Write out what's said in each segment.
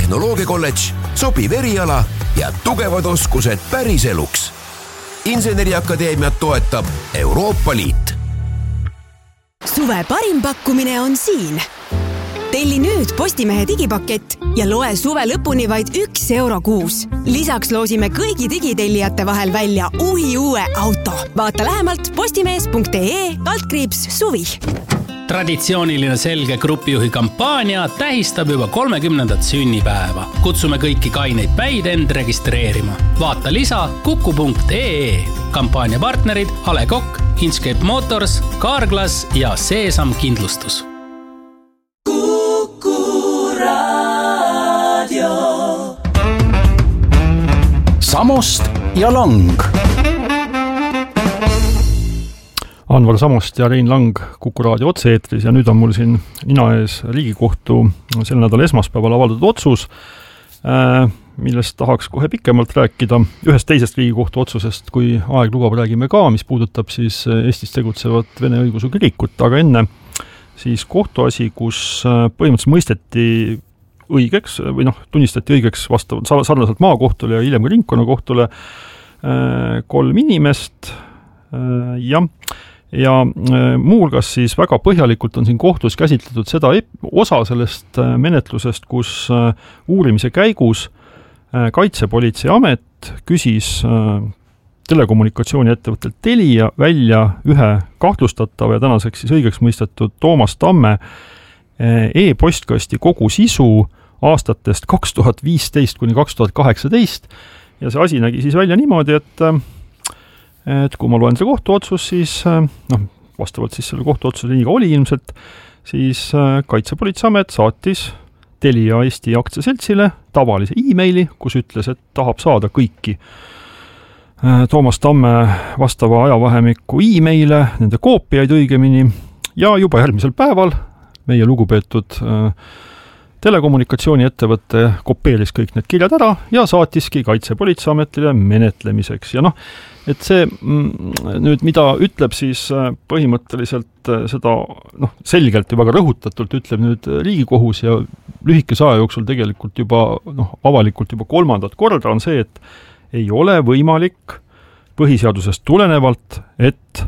Tehnoloogiakolledž, sobiv eriala ja tugevad oskused päris eluks. Inseneriakadeemiat toetab Euroopa Liit. Suve parim pakkumine on siin. Telli nüüd Postimehe digipakett ja loe suve lõpuni vaid €1 kuus. Lisaks loosime kõigi digitellijate vahel välja uue auto. Vaata lähemalt postimees.ee/suvi. Traditsiooniline selge grupijuhi kampaania tähistab juba 30. sünnipäeva. Kutsume kõiki kaineid päid end registreerima. Vaata lisa kuku.ee. Kampaania partnerid A. Le Coq, Inkscape Motors, Carglass ja Seesam Kindlustus. Samost ja Lang. Anvar Samost ja Rein Lang Kuku Raadio otse-eetris ja nüüd on mul siin nina ees Riigikohtu sel nädal esmaspäeval avaldatud otsus, millest tahaks kohe pikemalt rääkida. Ühest teisest Riigikohtu otsusest, kui aeg lubab, räägime ka, mis puudutab siis Eestis tegutsevat Vene õigeusu kirikut, aga enne siis kohtuasi, kus põhimõtteliselt mõisteti õigeks või tunnistati õigeks vastavalt sarnaselt maakohtule ja hiljem ka ringkonnakohtule 3 inimest ja muuhulgas siis väga põhjalikult on siin kohtus käsitletud seda osa sellest menetlusest, kus uurimise käigus Kaitsepolitseiamet küsis telekommunikatsiooni ettevõttelt Telia välja ühe kahtlustatava ja tänaseks siis õigeks mõistetud Toomas Tamme e-postkasti kogu sisu aastatest 2015 kuni 2018 ja see asi nägi siis välja niimoodi, et kui ma loen selle kohtuotsus, siis vastavalt siis selle kohtuotsuse nii ka oli ilmselt, siis Kaitsepolitseiamet saatis Telia Eesti aktsiaseltsile tavalise e-maili, kus ütles, et tahab saada kõiki Toomas Tamme vastava ajavahemikku e-maile, nende koopiaid õigemini ja juba järgmisel päeval meie lugupeetud telekommunikatsiooni ettevõte kopeeris kõik need kirjad ära ja saatiski Kaitsepolitseiametile menetlemiseks. Ja et see nüüd, mida ütleb siis põhimõtteliselt seda selgelt ja väga rõhutatult ütleb nüüd Riigikohus ja lühikese aja jooksul tegelikult juba avalikult juba 3. korda on see, et ei ole võimalik põhiseadusest tulenevalt, et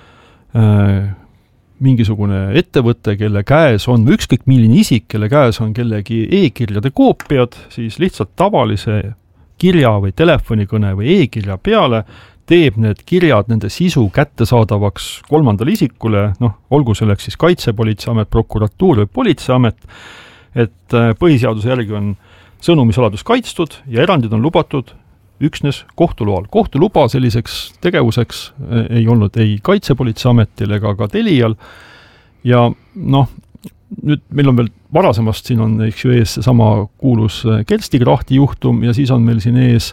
mingisugune ettevõte, kelle käes on ükskõik milline isik, kelle käes on kellegi e-kirjade koopiad, siis lihtsalt tavalise kirja või telefonikõne või e-kirja peale teeb need kirjad, nende sisu kättesaadavaks 3. isikule, olgu selleks siis Kaitsepolitseiamet, prokuratuur või politseiamet, et põhiseaduse järgi on sõnumisaladus kaitstud ja erandid on lubatud üksnes kohtuloal. Kohtuluba selliseks tegevuseks ei olnud ei Kaitsepolitseiametil ega ka Telial ja nüüd meil on veel varasemast siin on ees seesama kuulus Kersti Krahti juhtum ja siis on meil siin ees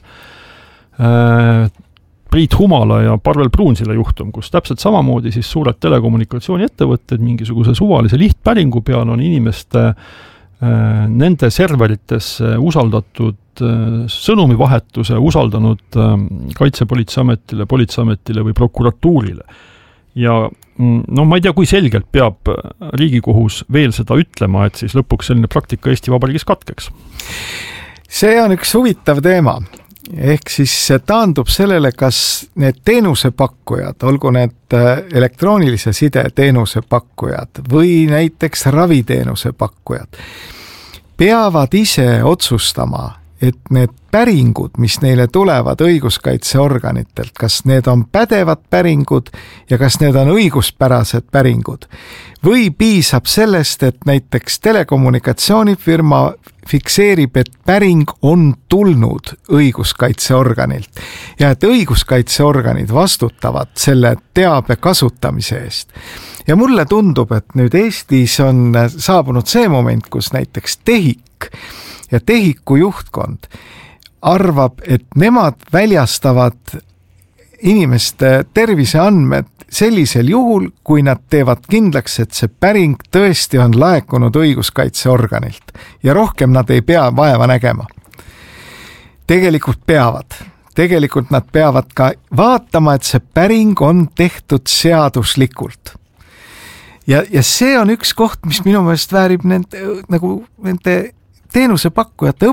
Priit Humala ja Parvel Pruunsilla juhtum, kus täpselt samamoodi siis suured telekommunikatsiooni ettevõtted mingisuguse suvalise lihtpäringu peal on inimeste nende serveritesse usaldatud sõnumivahetuse usaldanud Kaitsepolitseiametile, politseiametile või prokuratuurile. Ja ma ei tea, kui selgelt peab Riigikohus veel seda ütlema, et siis lõpuks selline praktika Eesti Vabariigis katkeks. See on üks huvitav teema. Ehk siis taandub sellele, kas need teenusepakkujad, olgu need elektroonilise side teenusepakkujad või näiteks raviteenuse pakkujad, peavad ise otsustama, et need päringud, mis neile tulevad õiguskaitseorganitelt, kas need on pädevad päringud ja kas need on õiguspärased päringud. Või piisab sellest, et näiteks telekommunikatsioonifirma fikseerib, et päring on tulnud õiguskaitseorganilt ja et õiguskaitseorganid vastutavad selle teabe kasutamise eest. Ja mulle tundub, et nüüd Eestis on saabunud see moment, kus näiteks TEHIK ja TEHIKu juhtkond arvab, et nemad väljastavad inimeste terviseandmed sellisel juhul, kui nad teevad kindlaks, et see päring tõesti on laekunud õiguskaitseorganilt ja rohkem nad ei pea vaeva nägema. Tegelikult peavad. Tegelikult nad peavad ka vaatama, et see päring on tehtud seaduslikult. Ja see on üks koht, mis minu meelest väärib nende teenusepakkujate